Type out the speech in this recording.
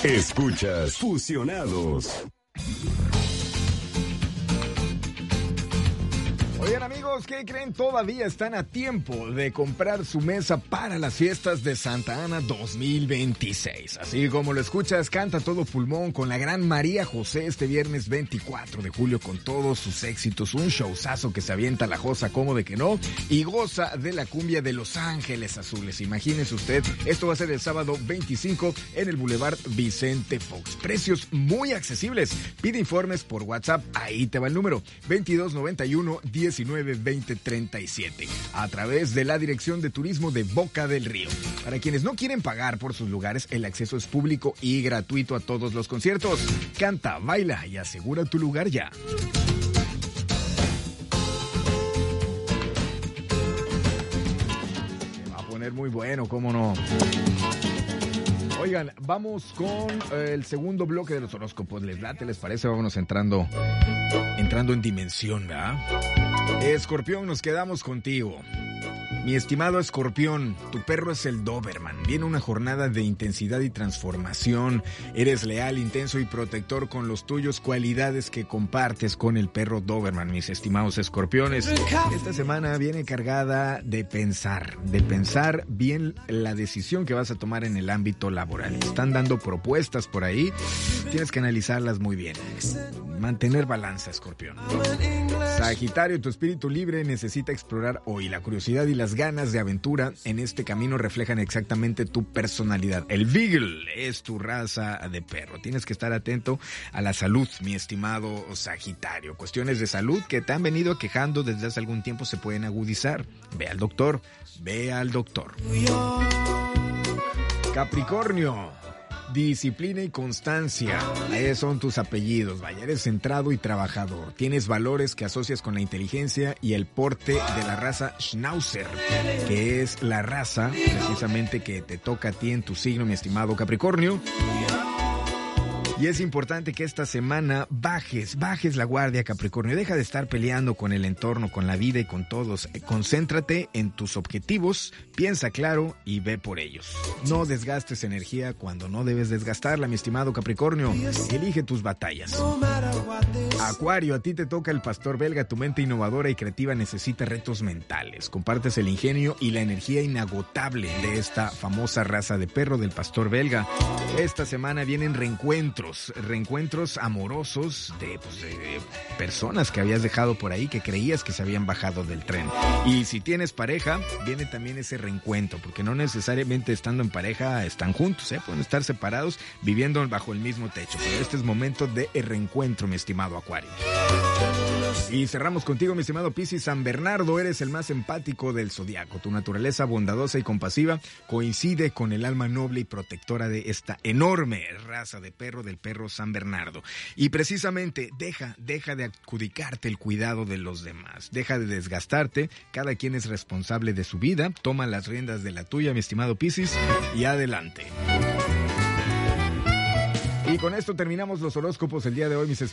Escuchas Fusionados. Oigan, amigos, ¿qué creen? Todavía están a tiempo de comprar su mesa para las fiestas de Santa Ana 2026. Así como lo escuchas, canta todo pulmón con la gran María José este viernes 24 de julio con todos sus éxitos. Un showzazo que se avienta la josa, como de que no, y goza de la cumbia de Los Ángeles Azules. Imagínese usted, esto va a ser el sábado 25 en el Boulevard Vicente Fox. Precios muy accesibles. Pide informes por WhatsApp, ahí te va el número, 2291-192037, a través de la Dirección de Turismo de Boca del Río. Para quienes no quieren pagar por sus lugares, el acceso es público y gratuito a todos los conciertos. Canta, baila y asegura tu lugar ya. Se va a poner muy bueno, ¿cómo no? Oigan, vamos con el segundo bloque de los horóscopos. ¿Les late? ¿Les parece? Vámonos entrando en dimensión, ¿verdad? Escorpión, nos quedamos contigo. Mi estimado Escorpión, tu perro es el Doberman. Viene una jornada de intensidad y transformación. Eres leal, intenso y protector con los tuyos, cualidades que compartes con el perro Doberman, mis estimados escorpiones. Esta semana viene cargada de pensar bien la decisión que vas a tomar en el ámbito laboral. Están dando propuestas por ahí, tienes que analizarlas muy bien. Mantener balanza, Escorpión. Sagitario, tu espíritu libre necesita explorar hoy. La curiosidad y las ganas de aventura en este camino reflejan exactamente tu personalidad. El Beagle es tu raza de perro. Tienes que estar atento a la salud, mi estimado Sagitario. Cuestiones de salud que te han venido quejando desde hace algún tiempo se pueden agudizar. Ve al doctor. Capricornio, disciplina y constancia, esos son tus apellidos. Vaya, eres centrado y trabajador. Tienes valores que asocias con la inteligencia y el porte de la raza Schnauzer, que es la raza precisamente que te toca a ti en tu signo, mi estimado Capricornio. Y es importante que esta semana bajes la guardia, Capricornio. Deja de estar peleando con el entorno, con la vida y con todos. Concéntrate en tus objetivos, piensa claro y ve por ellos. No desgastes energía cuando no debes desgastarla, mi estimado Capricornio. Elige tus batallas. Acuario, a ti te toca el pastor belga. Tu mente innovadora y creativa necesita retos mentales. Compartes el ingenio y la energía inagotable de esta famosa raza de perro del pastor belga. Esta semana vienen reencuentros amorosos de personas que habías dejado por ahí, que creías que se habían bajado del tren. Y si tienes pareja, viene también ese reencuentro, porque no necesariamente estando en pareja están juntos, pueden estar separados, viviendo bajo el mismo techo, pero este es momento de reencuentro, mi estimado Acuario. Y cerramos contigo, mi estimado Piscis. San Bernardo, eres el más empático del zodiaco. Tu naturaleza bondadosa y compasiva coincide con el alma noble y protectora de esta enorme raza de perro, del perro San Bernardo. Y precisamente deja de adjudicarte el cuidado de los demás. Deja de desgastarte. Cada quien es responsable de su vida. Toma las riendas de la tuya, mi estimado Piscis, y adelante. Y con esto terminamos los horóscopos el día de hoy, mis